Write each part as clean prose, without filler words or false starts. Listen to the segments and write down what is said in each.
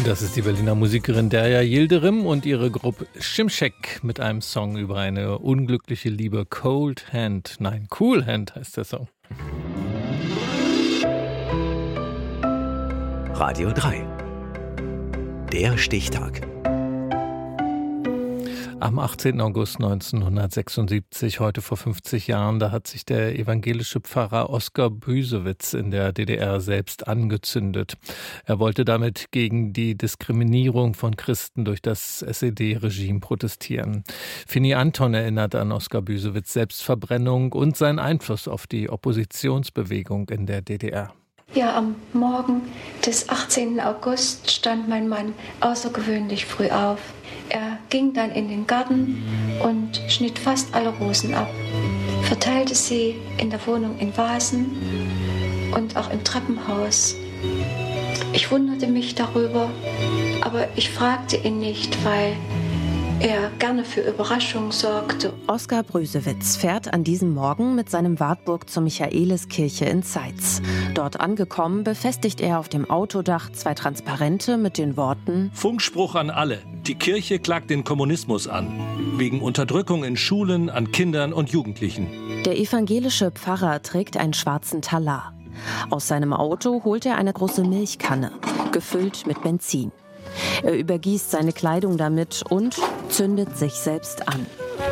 Das ist die Berliner Musikerin Derya Yildirim und ihre Gruppe Şimşek mit einem Song über eine unglückliche Liebe. Cold Hand, nein, Cool Hand heißt der Song. Radio 3. Der Stichtag. Am 18. August 1976, heute vor 50 Jahren, da hat sich der evangelische Pfarrer Oskar Brüsewitz in der DDR selbst angezündet. Er wollte damit gegen die Diskriminierung von Christen durch das SED-Regime protestieren. Fini Anton erinnert an Oskar Brüsewitz' Selbstverbrennung und seinen Einfluss auf die Oppositionsbewegung in der DDR. Ja, am Morgen des 18. August stand mein Mann außergewöhnlich früh auf. Er ging dann in den Garten und schnitt fast alle Rosen ab, verteilte sie in der Wohnung in Vasen und auch im Treppenhaus. Ich wunderte mich darüber, aber ich fragte ihn nicht, weil er gerne für Überraschungen sorgte. Oskar Brüsewitz fährt an diesem Morgen mit seinem Wartburg zur Michaeliskirche in Zeitz. Dort angekommen, befestigt er auf dem Autodach 2 Transparente mit den Worten: Funkspruch an alle. Die Kirche klagt den Kommunismus an. Wegen Unterdrückung in Schulen, an Kindern und Jugendlichen. Der evangelische Pfarrer trägt einen schwarzen Talar. Aus seinem Auto holt er eine große Milchkanne, gefüllt mit Benzin. Er übergießt seine Kleidung damit und zündet sich selbst an.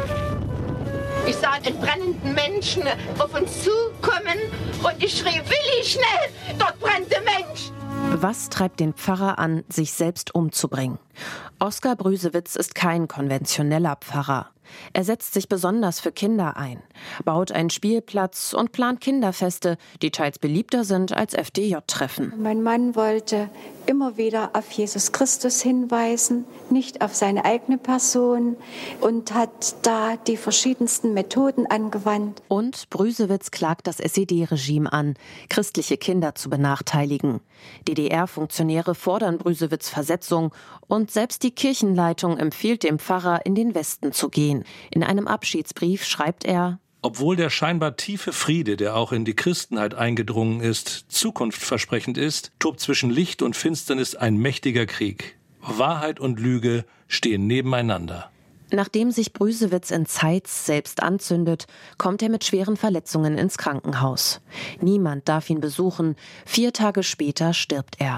Ich sah einen brennenden Menschen auf uns zukommen und ich schrie: Willi, schnell, dort brennt der Mensch! Was treibt den Pfarrer an, sich selbst umzubringen? Oskar Brüsewitz ist kein konventioneller Pfarrer. Er setzt sich besonders für Kinder ein, baut einen Spielplatz und plant Kinderfeste, die teils beliebter sind als FDJ-Treffen. Mein Mann wollte immer wieder auf Jesus Christus hinweisen, nicht auf seine eigene Person, und hat da die verschiedensten Methoden angewandt. Und Brüsewitz klagt das SED-Regime an, christliche Kinder zu benachteiligen. DDR-Funktionäre fordern Brüsewitz' Versetzung und selbst die Kirchenleitung empfiehlt dem Pfarrer, in den Westen zu gehen. In einem Abschiedsbrief schreibt er: Obwohl der scheinbar tiefe Friede, der auch in die Christenheit eingedrungen ist, zukunftsversprechend ist, tobt zwischen Licht und Finsternis ein mächtiger Krieg. Wahrheit und Lüge stehen nebeneinander. Nachdem sich Brüsewitz in Zeitz selbst anzündet, kommt er mit schweren Verletzungen ins Krankenhaus. Niemand darf ihn besuchen. 4 Tage später stirbt er.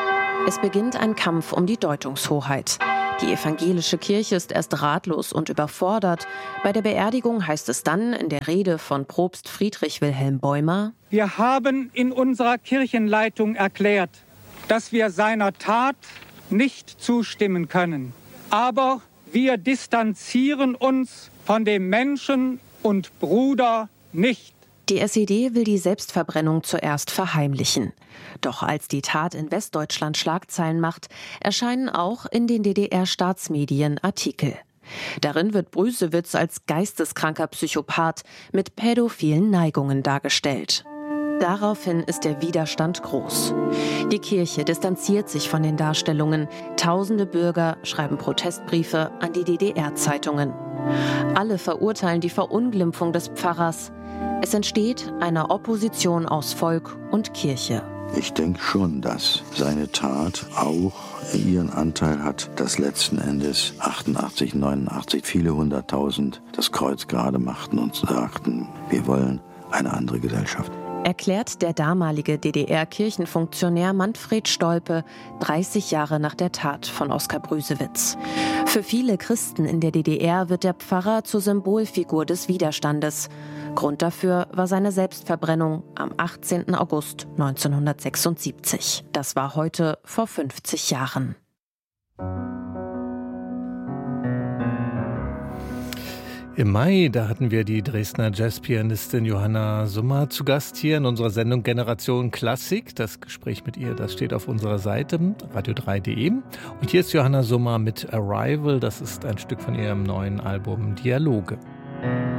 Es beginnt ein Kampf um die Deutungshoheit. Die evangelische Kirche ist erst ratlos und überfordert. Bei der Beerdigung heißt es dann in der Rede von Propst Friedrich Wilhelm Beumer: Wir haben in unserer Kirchenleitung erklärt, dass wir seiner Tat nicht zustimmen können. Aber wir distanzieren uns von dem Menschen und Bruder nicht. Die SED will die Selbstverbrennung zuerst verheimlichen. Doch als die Tat in Westdeutschland Schlagzeilen macht, erscheinen auch in den DDR-Staatsmedien Artikel. Darin wird Brüsewitz als geisteskranker Psychopath mit pädophilen Neigungen dargestellt. Daraufhin ist der Widerstand groß. Die Kirche distanziert sich von den Darstellungen. Tausende Bürger schreiben Protestbriefe an die DDR-Zeitungen. Alle verurteilen die Verunglimpfung des Pfarrers. Es entsteht eine Opposition aus Volk und Kirche. Ich denke schon, dass seine Tat auch ihren Anteil hat, dass letzten Endes 88, 89 viele 100.000 das Kreuz gerade machten und sagten, wir wollen eine andere Gesellschaft. Erklärt der damalige DDR-Kirchenfunktionär Manfred Stolpe 30 Jahre nach der Tat von Oskar Brüsewitz. Für viele Christen in der DDR wird der Pfarrer zur Symbolfigur des Widerstandes. Grund dafür war seine Selbstverbrennung am 18. August 1976. Das war heute vor 50 Jahren. Im Mai, da hatten wir die Dresdner Jazzpianistin Johanna Summer zu Gast hier in unserer Sendung Generation Klassik. Das Gespräch mit ihr, das steht auf unserer Seite radio3.de. Und hier ist Johanna Summer mit Arrival. Das ist ein Stück von ihrem neuen Album Dialoge.